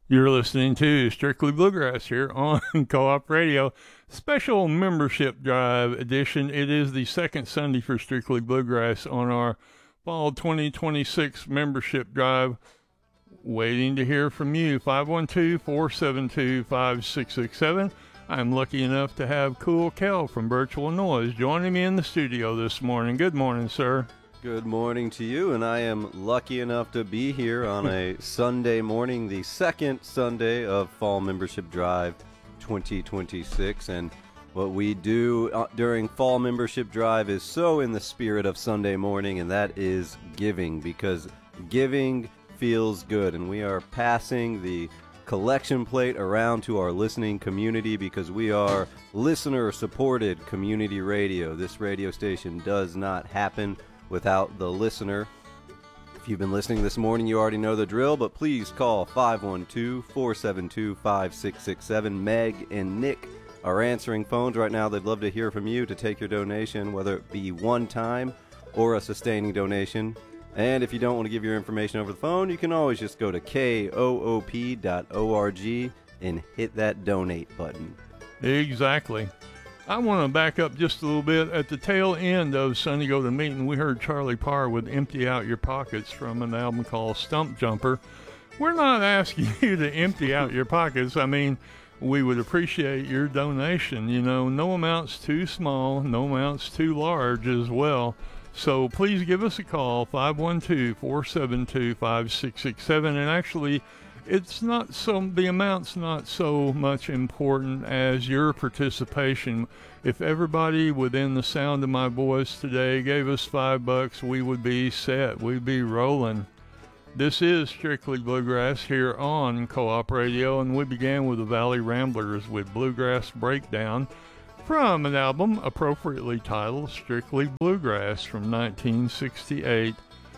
You're listening to Strictly Bluegrass here on Co-op Radio, special membership drive edition. It is the second Sunday for Strictly Bluegrass on our fall 2026 membership drive. Waiting to hear from you, 512-472-5667. I'm lucky enough to have Cool Kel from Virtual Noise joining me in the studio this morning. Good morning, sir. Good morning to you, and I am lucky enough to be here on a Sunday morning, the second Sunday of Fall Membership Drive 2026, and what we do during Fall Membership Drive is so in the spirit of Sunday morning, and that is giving, because giving feels good, and we are passing the collection plate around to our listening community because we are listener-supported community radio. This radio station does not happen without the listener. If you've been listening this morning, you already know the drill, but please call 512-472-5667. Meg and Nick are answering phones right now. They'd love to hear from you to take your donation, whether it be one time or a sustaining donation. And if you don't want to give your information over the phone, you can always just go to koop.org and hit that donate button. Exactly. I want to back up just a little bit. At the tail end of Sunday Go to Meeting, we heard Charlie Parr with Empty Out Your Pockets from an album called Stump Jumper. We're not asking you to empty out your pockets. I mean, we would appreciate your donation. You know, no amount's too small, no amount's too large as well. So please give us a call, 512-472-5667. And actually, it's not so, the amount's not so much important as your participation. If everybody within the sound of my voice today gave us $5, we would be set. We'd be rolling. This is Strictly Bluegrass here on Co-op Radio, and we began with the Valley Ramblers with Bluegrass Breakdown from an album appropriately titled Strictly Bluegrass from 1968.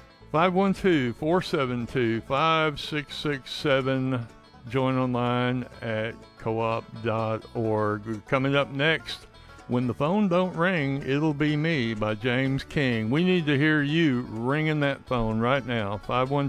512-472-5667. Join online at coop.org. Coming up next, When the Phone Don't Ring, It'll Be Me by James King. We need to hear you ringing that phone right now.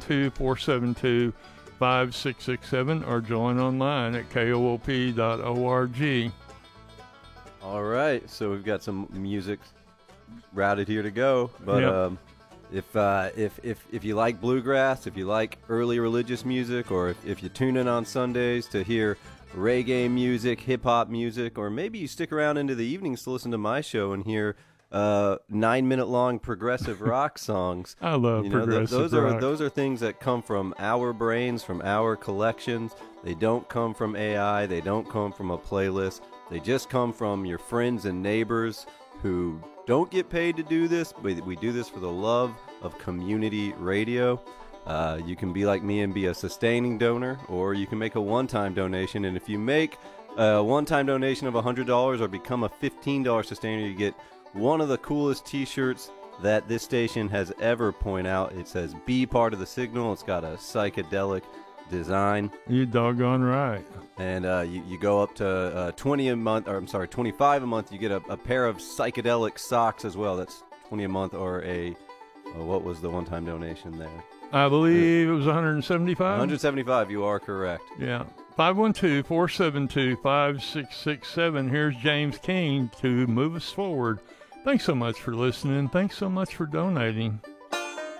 512-472-5667 or join online at koop.org. All right, so we've got some music routed here to go, but Yep. If you like bluegrass, if you like early religious music, or if you tune in on Sundays to hear reggae music, hip-hop music, or maybe you stick around into the evenings to listen to my show and hear 9-minute-long progressive rock songs. I love progressive rock. Those are things that come from our brains, from our collections. They don't come from AI. They don't come from a playlist. They just come from your friends and neighbors who don't get paid to do this. We do this for the love of community radio. You can be like me and be a sustaining donor, or you can make a one-time donation. And if you make a one-time donation of $100 or become a $15 sustainer, you get one of the coolest t-shirts that this station has ever put out. It says "Be Part of the Signal." It's got a psychedelic design. You doggone right. And you go up to 20 a month, or I'm sorry, 25 a month. You get a pair of psychedelic socks as well. That's 20 a month, or what was the one-time donation there? I believe it was 175. 175. You are correct. Yeah. 512-472-5667. Here's James King to move us forward. Thanks so much for listening. Thanks so much for donating.